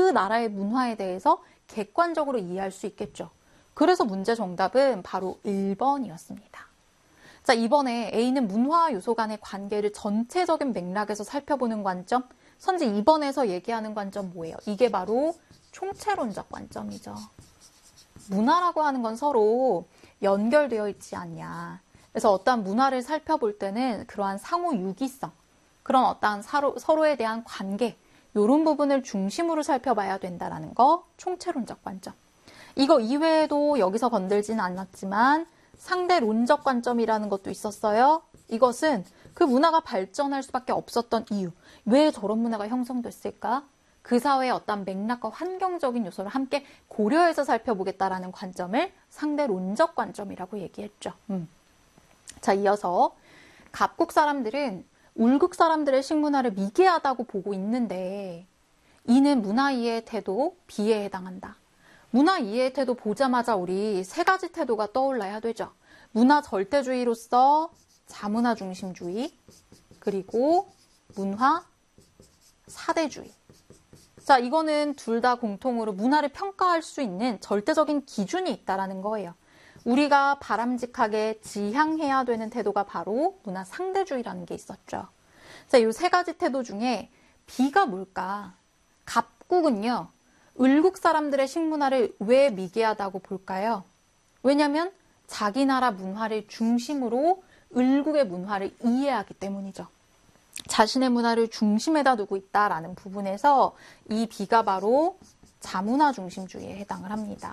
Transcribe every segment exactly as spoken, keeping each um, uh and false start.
나라의 문화에 대해서 객관적으로 이해할 수 있겠죠. 그래서 문제 정답은 바로 일 번이었습니다. 자, 이번에 A는 문화와 요소 간의 관계를 전체적인 맥락에서 살펴보는 관점. 선지 이 번에서 얘기하는 관점 뭐예요? 이게 바로 총체론적 관점이죠. 문화라고 하는 건 서로 연결되어 있지 않냐. 그래서 어떠한 문화를 살펴볼 때는 그러한 상호 유기성, 그런 어떠한 서로, 서로에 대한 관계, 이런 부분을 중심으로 살펴봐야 된다는 거, 총체론적 관점. 이거 이외에도 여기서 건들지는 않았지만 상대론적 관점이라는 것도 있었어요. 이것은 그 문화가 발전할 수밖에 없었던 이유, 왜 저런 문화가 형성됐을까? 그 사회의 어떤 맥락과 환경적인 요소를 함께 고려해서 살펴보겠다라는 관점을 상대론적 관점이라고 얘기했죠. 음. 자, 이어서 갑국 사람들은 울국 사람들의 식문화를 미개하다고 보고 있는데 이는 문화 이해의 태도 B에 해당한다. 문화 이해의 태도 보자마자 우리 세 가지 태도가 떠올라야 되죠. 문화 절대주의로서 자문화 중심주의, 그리고 문화 사대주의. 자, 이거는 둘 다 공통으로 문화를 평가할 수 있는 절대적인 기준이 있다라는 거예요. 우리가 바람직하게 지향해야 되는 태도가 바로 문화 상대주의라는 게 있었죠. 자, 이 세 가지 태도 중에 B가 뭘까? 갑국은요, 을국 사람들의 식문화를 왜 미개하다고 볼까요? 왜냐하면 자기 나라 문화를 중심으로 을국의 문화를 이해하기 때문이죠. 자신의 문화를 중심에다 두고 있다라는 부분에서 이 B가 바로 자문화 중심주의에 해당을 합니다.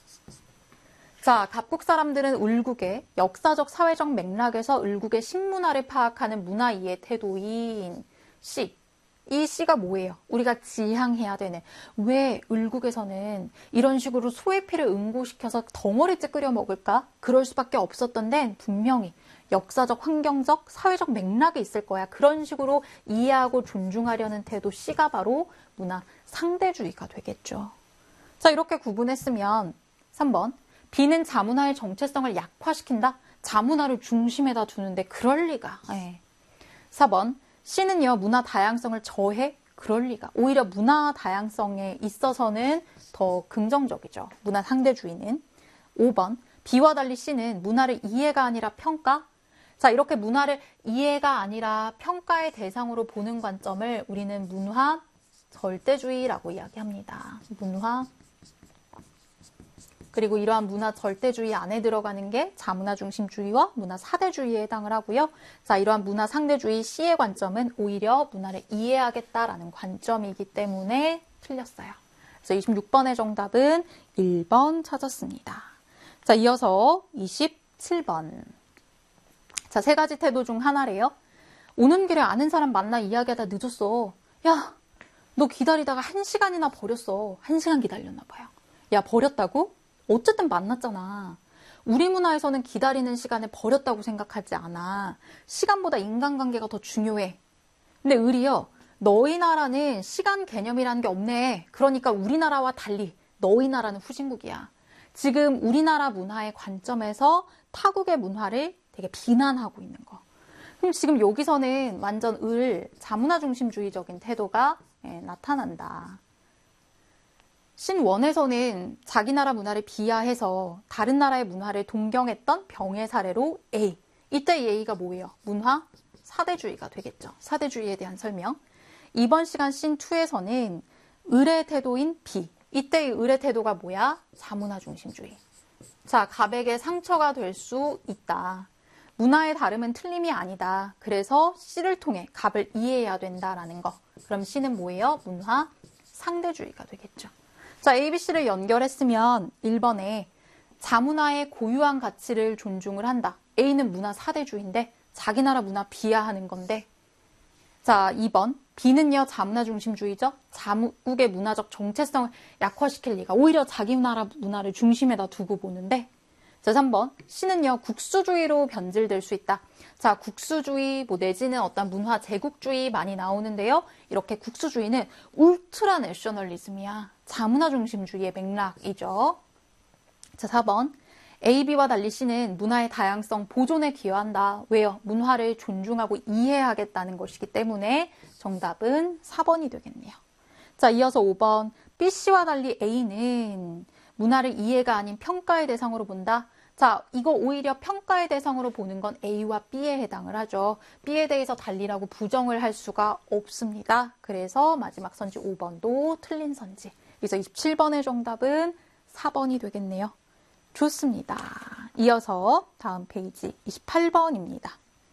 자, 갑국 사람들은 을국의 역사적 사회적 맥락에서 을국의 식문화를 파악하는 문화 이해 태도인 C. 이 C가 뭐예요? 우리가 지향해야 되는. 왜 을국에서는 이런 식으로 소의 피를 응고시켜서 덩어리째 끓여 먹을까? 그럴 수밖에 없었던 데는 분명히 역사적, 환경적, 사회적 맥락이 있을 거야. 그런 식으로 이해하고 존중하려는 태도 C가 바로 문화 상대주의가 되겠죠. 자, 이렇게 구분했으면 삼 번. B는 자문화의 정체성을 약화시킨다? 자문화를 중심에다 두는데 그럴 리가. 예. 사 번. C는요, 문화 다양성을 저해? 그럴 리가. 오히려 문화 다양성에 있어서는 더 긍정적이죠. 문화 상대주의는. 오 번. B와 달리 C는 문화를 이해가 아니라 평가? 자, 이렇게 문화를 이해가 아니라 평가의 대상으로 보는 관점을 우리는 문화 절대주의라고 이야기합니다. 문화. 그리고 이러한 문화 절대주의 안에 들어가는 게 자문화 중심주의와 문화 사대주의에 해당을 하고요. 자, 이러한 문화 상대주의 C의 관점은 오히려 문화를 이해하겠다라는 관점이기 때문에 틀렸어요. 그래서 이십육 번의 정답은 일 번 찾았습니다. 자, 이어서 이십칠 번. 자, 세 가지 태도 중 하나래요. 오는 길에 아는 사람 만나 이야기하다 늦었어. 야, 너 기다리다가 한 시간이나 버렸어. 한 시간 기다렸나 봐요. 야, 버렸다고? 어쨌든 만났잖아. 우리 문화에서는 기다리는 시간을 버렸다고 생각하지 않아. 시간보다 인간관계가 더 중요해. 근데 을이요, 너희 나라는 시간 개념이라는 게 없네. 그러니까 우리나라와 달리 너희 나라는 후진국이야. 지금 우리나라 문화의 관점에서 타국의 문화를 되게 비난하고 있는 거. 그럼 지금 여기서는 완전 을, 자문화 중심주의적인 태도가 예, 나타난다. 신원에서는 자기 나라 문화를 비하해서 다른 나라의 문화를 동경했던 병의 사례로 A. 이때 이 A가 뭐예요? 문화 사대주의가 되겠죠. 사대주의에 대한 설명. 이번 시간 씬 이에서는 을의 태도인 B. 이때의 을의 태도가 뭐야? 자문화 중심주의. 자, 갑에게 상처가 될 수 있다. 문화의 다름은 틀림이 아니다. 그래서 C를 통해 갑을 이해해야 된다라는 거. 그럼 C는 뭐예요? 문화 상대주의가 되겠죠. 자, A, B, C를 연결했으면 일 번에 자문화의 고유한 가치를 존중을 한다. A는 문화 사대주의인데 자기 나라 문화 비하하는 건데. 자, 이 번 B는요, 자문화 중심주의죠. 자국의 문화적 정체성을 약화시킬 리가. 오히려 자기 나라 문화를 중심에다 두고 보는데. 자, 삼 번 C는요, 국수주의로 변질될 수 있다. 자, 국수주의 뭐 내지는 어떤 문화 제국주의 많이 나오는데요. 이렇게 국수주의는 울트라 내셔널리즘이야. 자문화 중심주의의 맥락이죠. 자, 사 번 A, B와 달리 C는 문화의 다양성 보존에 기여한다. 왜요? 문화를 존중하고 이해하겠다는 것이기 때문에 정답은 사 번이 되겠네요. 자, 이어서 오 번 B씨와 달리 A는 문화를 이해가 아닌 평가의 대상으로 본다. 자, 이거 오히려 평가의 대상으로 보는 건 A와 B에 해당을 하죠. B에 대해서 달리라고 부정을 할 수가 없습니다. 그래서 마지막 선지 오 번도 틀린 선지. 그래서 이십칠 번의 정답은 사 번이 되겠네요. 좋습니다. 이어서 다음 페이지 이십팔 번입니다.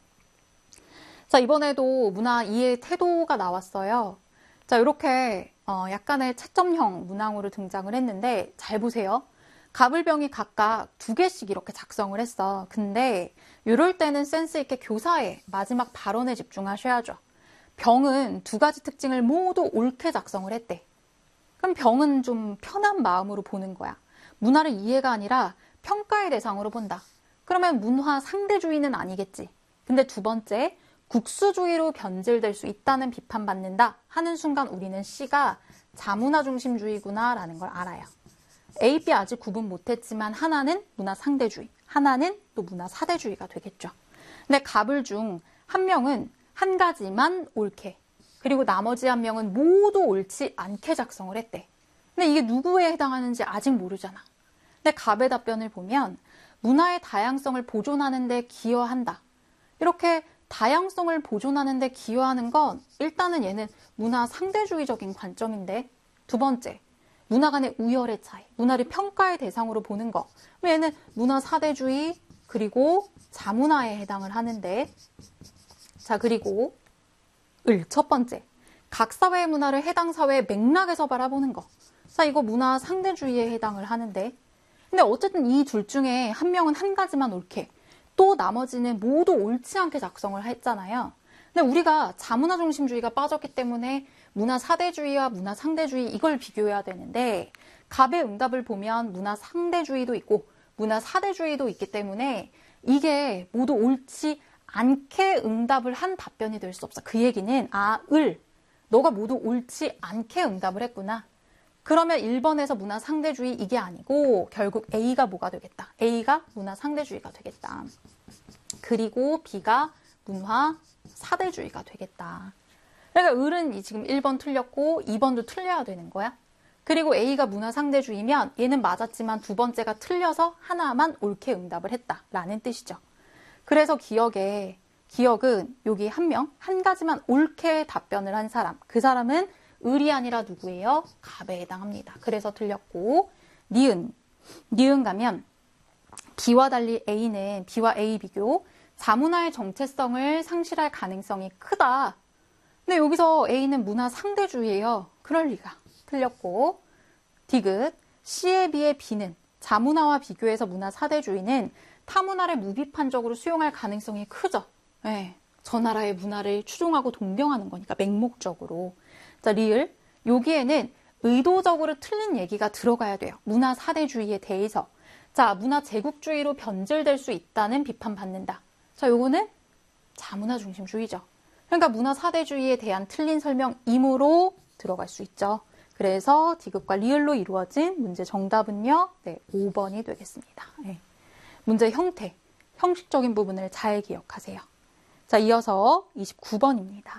자, 이번에도 문화 이해 태도가 나왔어요. 자, 이렇게 어, 약간의 채점형 문항으로 등장을 했는데 잘 보세요. 갑을병이 각각 두 개씩 이렇게 작성을 했어. 근데 이럴 때는 센스 있게 교사의 마지막 발언에 집중하셔야죠. 병은 두 가지 특징을 모두 옳게 작성을 했대. 그럼 병은 좀 편한 마음으로 보는 거야. 문화를 이해가 아니라 평가의 대상으로 본다. 그러면 문화 상대주의는 아니겠지. 근데 두 번째, 국수주의로 변질될 수 있다는 비판받는다 하는 순간 우리는 C가 자문화 중심주의구나 라는 걸 알아요. A, B 아직 구분 못했지만 하나는 문화 상대주의, 하나는 또 문화 사대주의가 되겠죠. 근데 갑을 중 한 명은 한 가지만 옳게, 그리고 나머지 한 명은 모두 옳지 않게 작성을 했대. 근데 이게 누구에 해당하는지 아직 모르잖아. 근데 갑의 답변을 보면 문화의 다양성을 보존하는 데 기여한다. 이렇게 다양성을 보존하는 데 기여하는 건 일단은 얘는 문화 상대주의적인 관점인데, 두 번째, 문화 간의 우열의 차이, 문화를 평가의 대상으로 보는 거. 얘는 문화 사대주의 그리고 자문화에 해당을 하는데, 자, 그리고 을, 첫 번째, 각 사회의 문화를 해당 사회의 맥락에서 바라보는 거. 자, 이거 문화 상대주의에 해당을 하는데, 근데 어쨌든 이 둘 중에 한 명은 한 가지만 옳게, 또 나머지는 모두 옳지 않게 작성을 했잖아요. 근데 우리가 자문화 중심주의가 빠졌기 때문에 문화 사대주의와 문화 상대주의 이걸 비교해야 되는데, 갑의 응답을 보면 문화 상대주의도 있고 문화 사대주의도 있기 때문에 이게 모두 옳지 않게 응답을 한 답변이 될 수 없어. 그 얘기는 아, 을, 너가 모두 옳지 않게 응답을 했구나. 그러면 일 번에서 문화 상대주의 이게 아니고 결국 A가 뭐가 되겠다. A가 문화 상대주의가 되겠다. 그리고 B가 문화 사대주의가 되겠다. 그러니까 을은 지금 일 번 틀렸고 이 번도 틀려야 되는 거야. 그리고 A가 문화 상대주의면 얘는 맞았지만 두 번째가 틀려서 하나만 옳게 응답을 했다라는 뜻이죠. 그래서 기억에, 기억은 여기 한 명, 한 가지만 옳게 답변을 한 사람. 그 사람은 을이 아니라 누구예요? 갑에 해당합니다. 그래서 틀렸고, 니은. 니은 가면 B와 달리 A는 B와 A 비교, 자문화의 정체성을 상실할 가능성이 크다. 근데 여기서 A는 문화 상대주의예요. 그럴 리가. 틀렸고, 디귿. C에 비해 B는 자문화와 비교해서 문화 사대주의는 타문화를 무비판적으로 수용할 가능성이 크죠. 네, 저 나라의 문화를 추종하고 동경하는 거니까 맹목적으로. 자, 리을. 여기에는 의도적으로 틀린 얘기가 들어가야 돼요. 문화 사대주의에 대해서. 자, 문화 제국주의로 변질될 수 있다는 비판받는다. 자, 요거는 자문화 중심주의죠. 그러니까 문화 사대주의에 대한 틀린 설명이므로 들어갈 수 있죠. 그래서 디귿과 리을로 이루어진 문제 정답은요. 네, 오 번이 되겠습니다. 네. 문제 형태, 형식적인 부분을 잘 기억하세요. 자, 이어서 이십구 번입니다.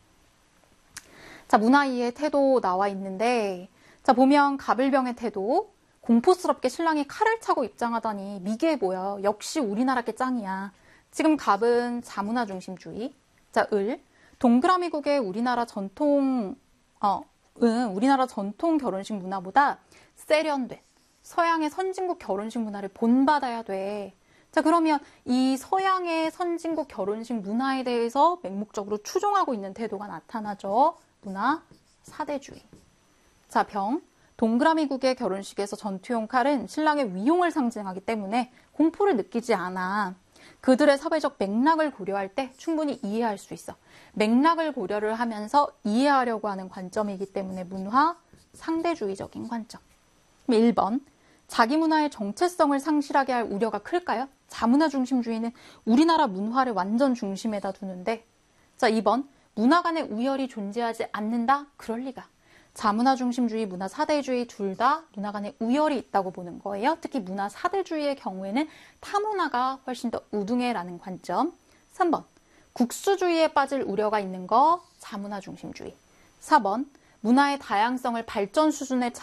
자, 문화이의 태도 나와 있는데, 자, 보면 갑을병의 태도, 공포스럽게 신랑이 칼을 차고 입장하다니 미개해 보여. 역시 우리나라 게 짱이야. 지금 갑은 자문화 중심주의. 자, 을, 동그라미국의 우리나라 전통, 어, 은 우리나라 전통 결혼식 문화보다 세련된 서양의 선진국 결혼식 문화를 본받아야 돼. 자, 그러면 이 서양의 선진국 결혼식 문화에 대해서 맹목적으로 추종하고 있는 태도가 나타나죠. 문화 사대주의. 자, 병. 동그라미국의 결혼식에서 전투용 칼은 신랑의 위용을 상징하기 때문에 공포를 느끼지 않아. 그들의 사회적 맥락을 고려할 때 충분히 이해할 수 있어. 맥락을 고려를 하면서 이해하려고 하는 관점이기 때문에 문화 상대주의적인 관점. 일 번. 자기 문화의 정체성을 상실하게 할 우려가 클까요? 자문화 중심주의는 우리나라 문화를 완전 중심에다 두는데. 자, 이 번. 문화 간의 우열이 존재하지 않는다? 그럴 리가. 자문화 중심주의, 문화 사대주의 둘 다 문화 간의 우열이 있다고 보는 거예요. 특히 문화 사대주의의 경우에는 타문화가 훨씬 더 우등해라는 관점. 삼 번. 국수주의에 빠질 우려가 있는 거 자문화 중심주의. 사 번. 문화의 다양성을 발전 수준에